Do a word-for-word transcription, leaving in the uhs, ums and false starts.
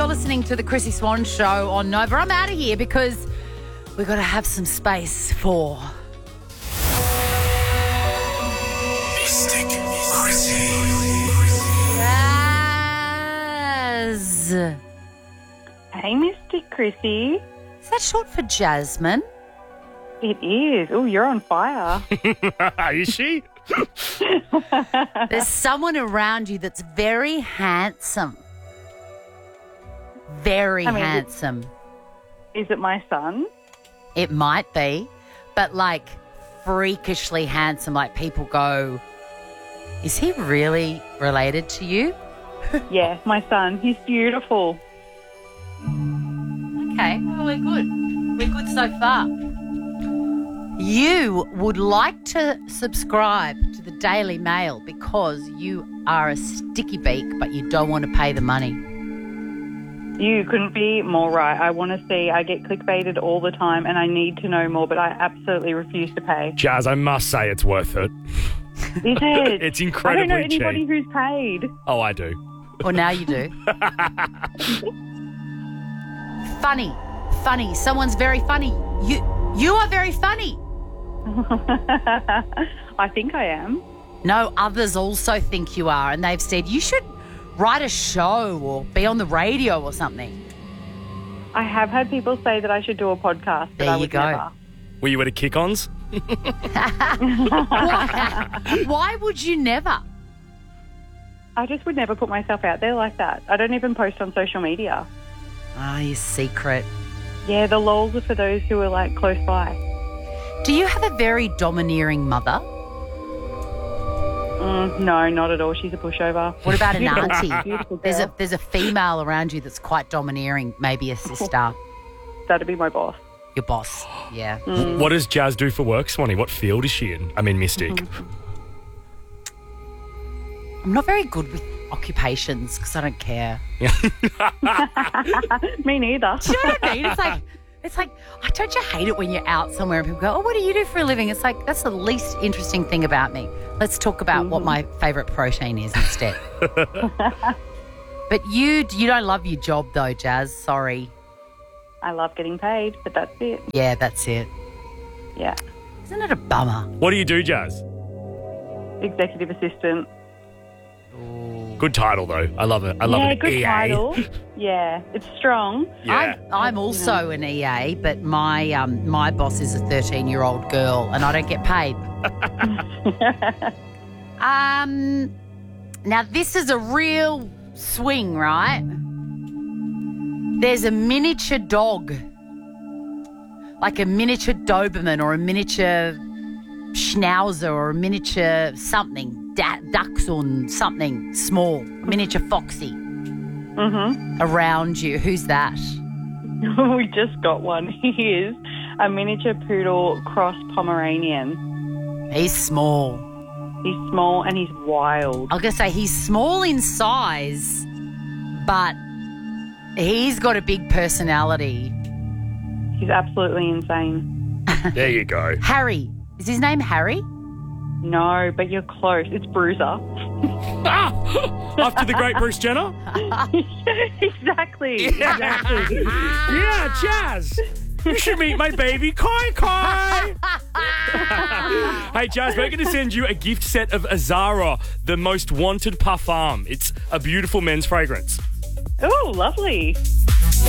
You're listening to the Chrissy Swan Show on Nova. I'm out of here because we've got to have some space for... Mystic Chrissy. Jazz. Hey, Mystic Chrissy. Is that short for Jasmine? It is. Oh, you're on fire. Is she? There's someone around you that's very handsome. Very I mean, handsome. Is it my son? It might be, but like freakishly handsome. Like people go, is he really related to you? Yeah, my son. He's beautiful. Okay, well, we're good. We're good so far. You would like to subscribe to the Daily Mail because you are a sticky beak, but you don't want to pay the money. You couldn't be more right. I want to see. I get clickbaited all the time and I need to know more, but I absolutely refuse to pay. Jazz, I must say it's worth it. Is it? It's incredibly I don't know anybody cheap. who's paid. Oh, I do. Well, now you do. Funny. Funny. Someone's very funny. You, you are very funny. I think I am. No, others also think you are, and they've said you should write a show or be on the radio or something. I have had people say that I should do a podcast, but There I you would go. never. Were you at a kick-ons? Why? Why would you never? I just would never put myself out there like that. I don't even post on social media. Ah, your secret. Yeah, the lols are for those who are like close by. Do you have a very domineering mother? Mm, no, not at all. She's a pushover. What about an Beautiful- auntie? beautiful There's a girl. there's a female around you that's quite domineering, maybe a sister, That'd be my boss. your boss. Yeah. What does Jazz do for work, Swanee? What field is she in? I mean, Mystic. I'm not very good with occupations because I don't care. Me neither. Do you know what I mean? It's like, it's like, oh, don't you hate it when you're out somewhere and people go, oh, what do you do for a living? It's like, that's the least interesting thing about me. Let's talk about what my favourite protein is instead. But you, you don't love your job though, Jazz. Sorry. I love getting paid, but that's it. Yeah, that's it. Yeah. Isn't it a bummer? What do you do, Jazz? Executive assistant. Good title, though. I love it. I love yeah, it. good E A. title. Yeah, it's strong. Yeah. I'm, I'm also an E A, but my um, my boss is a thirteen-year-old girl and I don't get paid. um, now, this is a real swing, right? There's a miniature dog, like a miniature Doberman or a miniature Schnauzer or a miniature something, da- Dachshund, something small, miniature Foxy Mm-hmm. around you. Who's that? We just got one. He is a miniature poodle cross Pomeranian. He's small. He's small and he's wild. I was going to say he's small in size, but he's got a big personality. He's absolutely insane. There you go. Harry. Is his name Harry? No, but you're close. It's Bruiser. Ah! After the great Bruce Jenner? Exactly. Exactly. Yeah, Jazz. You should meet my baby Kai Kai. Hey, Jazz, we're going to send you a gift set of Azara, the most wanted parfum. It's a beautiful men's fragrance. Oh, lovely.